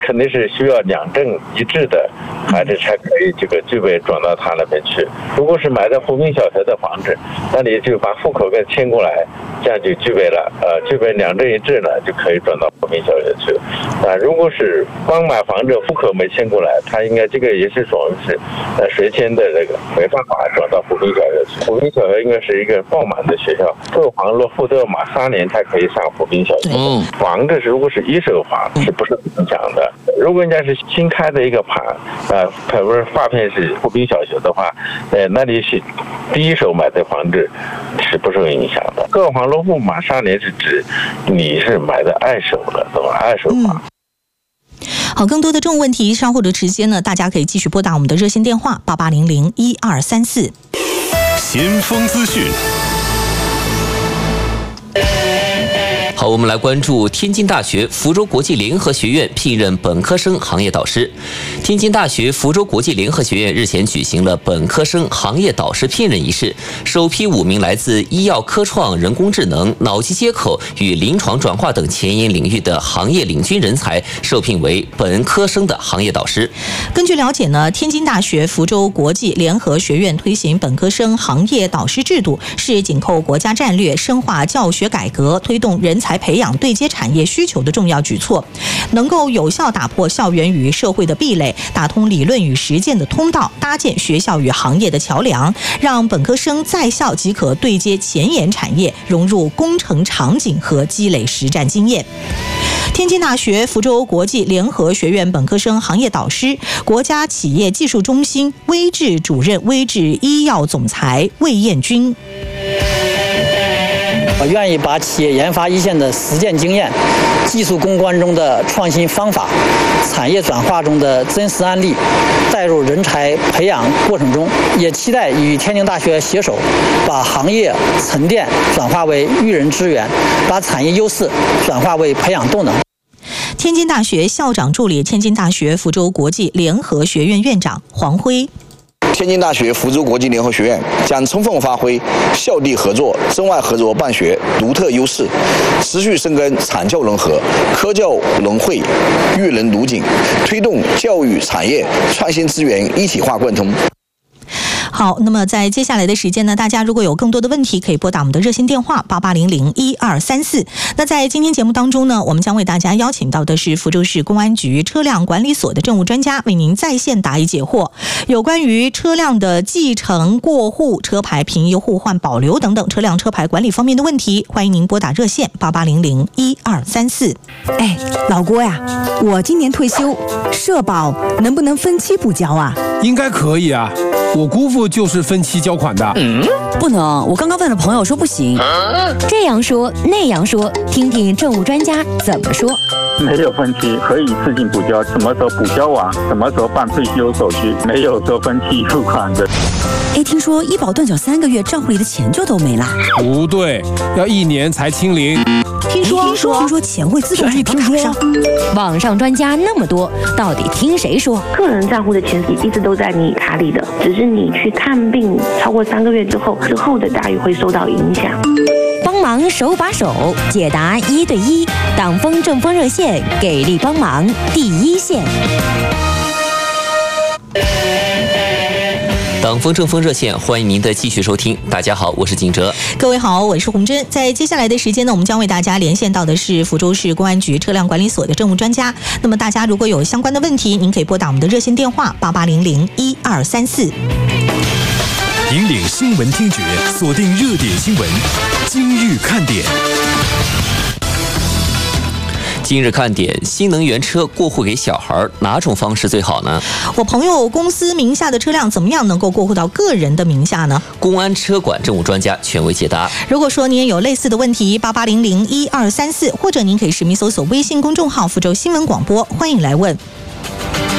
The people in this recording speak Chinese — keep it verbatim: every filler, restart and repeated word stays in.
肯定是需要两证一致的孩子才可以这个具备转到他那边去。如果是买的湖滨小学的房子，那你就把户口给迁过来，这样就具备了呃具备两证一致呢，就可以转到湖滨小学去。啊，如果是光买房子户口没迁过来，他应该这个也是属于是呃随迁的这个没办法转到湖滨小学去。湖滨小学应该是一个爆满的学校，购房落户都要满三年才可以上湖滨小学。嗯，房子如果是一手房是不是影响的？如果人家是新开的一个盘，呃，可不是划片是湖滨小学的话，呃，那你是第一手买的房子是不受影响的。购房落户满三年是指你是买的二手的，对吧？二手房。嗯好，更多的这种问题稍后的时间呢，大家可以继续拨打我们的热线电话八八零零一二三四。 先锋资讯。 好，我们来关注天津大学福州国际联合学院聘任本科生行业导师。天津大学福州国际联合学院日前举行了本科生行业导师聘任仪式，首批五名来自医药科创、人工智能、脑机接口与临床转化等前沿领域的行业领军人才受聘为本科生的行业导师。 根据了解呢，天津大学福州国际联合学院推行本科生行业导师制度，是紧扣国家战略、深化教学改革、推动人才培养对接产业需求的重要举措，能够有效打破校园与社会的壁垒，打通理论与实践的通道，搭建学校与行业的桥梁，让本科生在校即可对接前沿产业，融入工程场景和积累实战经验。天津大学福州国际联合学院本科生行业导师、国家企业技术中心微智主任微智医药总裁魏彦军。 我愿意把企业研发一线的实践经验、技术攻关中的创新方法、产业转化中的真实案例带入人才培养过程中，也期待与天津大学携手，把行业沉淀转化为育人资源，把产业优势转化为培养动能。 天津大学校长助理、天津大学福州国际联合学院院长黄辉。 天津大学福州国际联合学院将充分发挥校地合作、中外合作办学独特优势，持续深耕产教融合、科教融汇、育人如锦，推动教育产业创新资源一体化贯通。 好，那么在接下来的时间呢，大家如果有更多的问题，可以拨打我们的热线电话八八零零一二三四。那在今天节目当中呢，我们将为大家邀请到的是福州市公安局车辆管理所的政务专家，为您在线答疑解惑，有关于车辆的继承、过户、车牌评议、互换、保留等等车辆车牌管理方面的问题，欢迎您拨打热线八八零零一二三四。 哎，老郭呀，我今年退休，社保能不能分期补交啊？ 应该可以啊。我姑父就是分期交款的。 嗯，不能，我刚刚问了朋友说不行。 这样说那样说，听听政务专家怎么说。 没有分期，可以自行补交，什么时候补交完，什么时候办退休手续，没有说分期付款的。 哎，听说医保断缴三个月，账户里的钱就都没了。 不对，要一年才清零。 听说听说听说钱会自动转到卡上。 网上专家那么多，到底听谁说？ 个人账户的钱一直都在你卡里的，只是你去看病超过三个月之后，之后的待遇会受到影响。 帮忙手把手解答一对一，党风政风热线给力帮忙第一线。 党风政风热线，欢迎您的继续收听。大家好，我是景哲。 各位好，我是洪真。在接下来的时间呢，我们将为大家连线到的是福州市公安局车辆管理所的政务专家。那么大家如果有相关的问题，您可以拨打我们的热线电话八八零零一二三四。 引领新闻听觉，锁定热点新闻，今日看点。 今日看点：新能源车过户给小孩，哪种方式最好呢？ 我朋友公司名下的车辆怎么样能够过户到个人的名下呢？ 公安车管政务专家权威解答。 如果说您也有类似的问题，八八零零一二三四，或者您可以实名搜索微信公众号福州新闻广播，欢迎来问。